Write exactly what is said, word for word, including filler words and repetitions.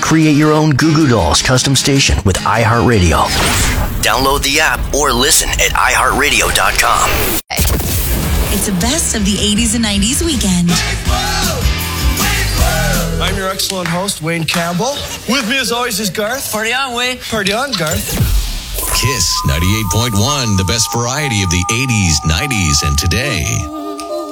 Create your own Goo Goo Dolls custom station with iHeartRadio. Download the app or listen at i heart radio dot com. It's a best of the eighties and nineties weekend. I'm your excellent host, Wayne Campbell. With me as always is Garth. Party on, Wayne. Party on, Garth. Kiss ninety-eight point one, the best variety of the eighties, nineties, and today.